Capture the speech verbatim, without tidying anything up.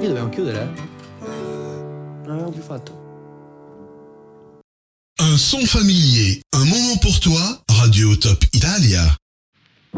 Che dobbiamo chiudere? Non abbiamo più fatto. Un son familier, un moment pour toi, Radio Top Italia.